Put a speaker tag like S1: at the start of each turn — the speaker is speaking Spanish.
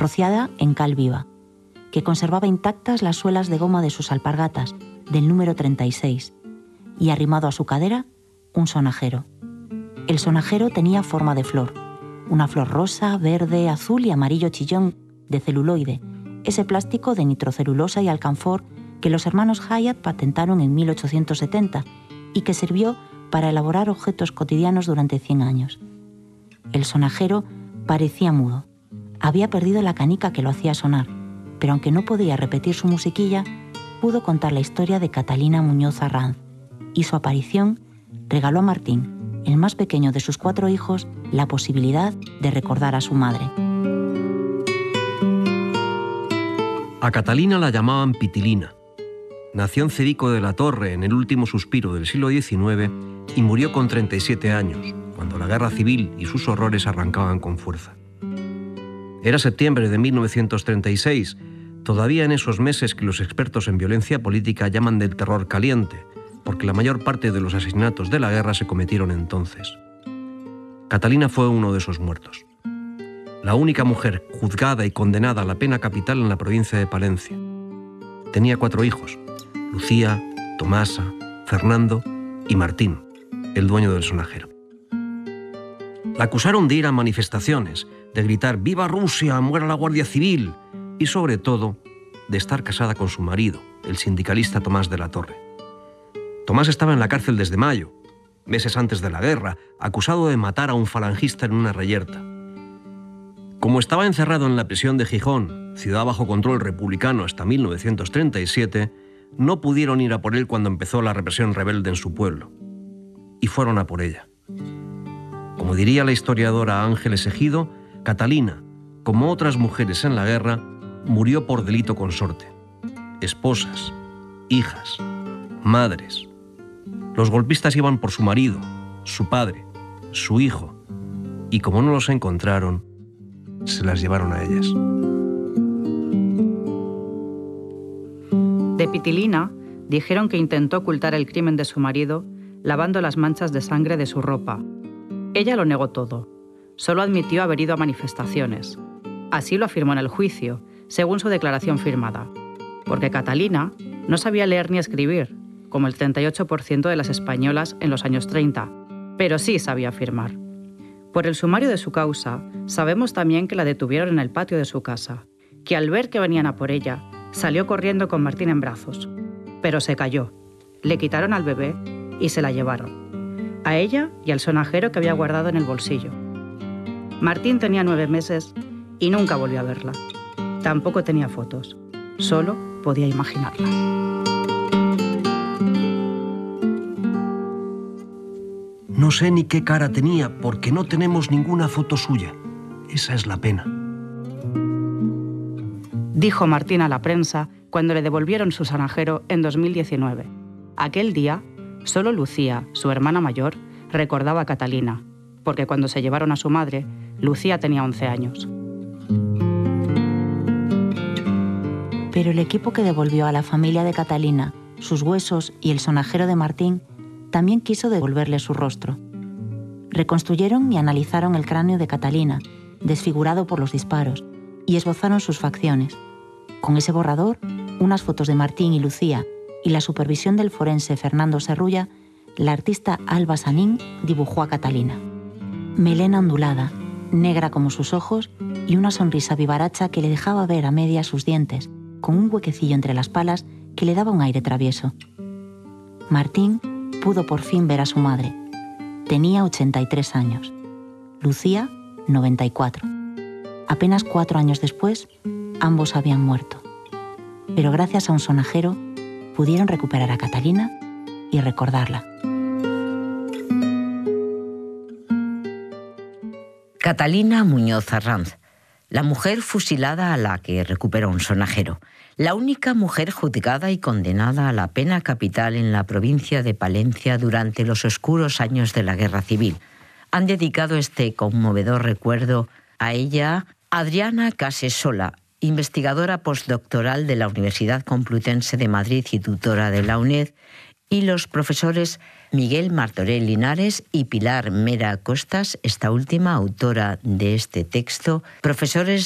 S1: rociada en cal viva, que conservaba intactas las suelas de goma de sus alpargatas, del número 36, y arrimado a su cadera, un sonajero. El sonajero tenía forma de flor, una flor rosa, verde, azul y amarillo chillón de celuloide, ese plástico de nitrocelulosa y alcanfor que los hermanos Hyatt patentaron en 1870 y que sirvió para elaborar objetos cotidianos durante 100 años. El sonajero parecía mudo. Había perdido la canica que lo hacía sonar, pero aunque no podía repetir su musiquilla, pudo contar la historia de Catalina Muñoz Arranz, y su aparición regaló a Martín, el más pequeño de sus 4 hijos, la posibilidad de recordar a su madre.
S2: A Catalina la llamaban Pitilina. Nació en Cerico de la Torre en el último suspiro del siglo XIX y murió con 37 años, cuando la guerra civil y sus horrores arrancaban con fuerza. Era septiembre de 1936, todavía en esos meses que los expertos en violencia política llaman del terror caliente, porque la mayor parte de los asesinatos de la guerra se cometieron entonces. Catalina fue uno de esos muertos. La única mujer juzgada y condenada a la pena capital en la provincia de Palencia. Tenía 4 hijos: Lucía, Tomasa, Fernando y Martín, el dueño del sonajero. La acusaron de ir a manifestaciones, de gritar «¡Viva Rusia! ¡Muera la Guardia Civil!» y, sobre todo, de estar casada con su marido, el sindicalista Tomás de la Torre. Tomás estaba en la cárcel desde mayo, meses antes de la guerra, acusado de matar a un falangista en una reyerta. Como estaba encerrado en la prisión de Gijón, ciudad bajo control republicano hasta 1937, no pudieron ir a por él cuando empezó la represión rebelde en su pueblo. Y fueron a por ella. Como diría la historiadora Ángeles Ejido, Catalina, como otras mujeres en la guerra, murió por delito consorte. Esposas, hijas, madres. Los golpistas iban por su marido, su padre, su hijo, y como no los encontraron, se las llevaron a ellas.
S3: De Pitilina dijeron que intentó ocultar el crimen de su marido lavando las manchas de sangre de su ropa. Ella lo negó todo. Solo admitió haber ido a manifestaciones. Así lo afirmó en el juicio, según su declaración firmada. Porque Catalina no sabía leer ni escribir, como el 38% de las españolas en los años 30, pero sí sabía firmar. Por el sumario de su causa, sabemos también que la detuvieron en el patio de su casa, que al ver que venían a por ella, salió corriendo con Martín en brazos. Pero se cayó, le quitaron al bebé y se la llevaron. A ella y al sonajero que había guardado en el bolsillo. Martín tenía 9 meses y nunca volvió a verla. Tampoco tenía fotos, solo podía imaginarla.
S2: No sé ni qué cara tenía porque no tenemos ninguna foto suya. Esa es la pena.
S3: Dijo Martín a la prensa cuando le devolvieron su sonajero en 2019. Aquel día, solo Lucía, su hermana mayor, recordaba a Catalina, porque cuando se llevaron a su madre, Lucía tenía 11 años.
S1: Pero el equipo que devolvió a la familia de Catalina sus huesos y el sonajero de Martín también quiso devolverle su rostro. Reconstruyeron y analizaron el cráneo de Catalina, desfigurado por los disparos, y esbozaron sus facciones. Con ese borrador, unas fotos de Martín y Lucía y la supervisión del forense Fernando Serrulla, la artista Alba Sanín dibujó a Catalina. Melena ondulada, negra como sus ojos y una sonrisa vivaracha que le dejaba ver a medias sus dientes, con un huequecillo entre las palas que le daba un aire travieso. Martín pudo por fin ver a su madre. Tenía 83 años. Lucía, 94. Apenas 4 años después, ambos habían muerto. Pero gracias a un sonajero, pudieron recuperar a Catalina y recordarla.
S4: Catalina Muñoz Arranz, la mujer fusilada a la que recupera un sonajero. La única mujer juzgada y condenada a la pena capital en la provincia de Palencia durante los oscuros años de la Guerra Civil. Han dedicado este conmovedor recuerdo a ella Adriana Casasola, investigadora postdoctoral de la Universidad Complutense de Madrid y tutora de la UNED, y los profesores Miguel Martorell Linares y Pilar Mera Costas, esta última autora de este texto, profesores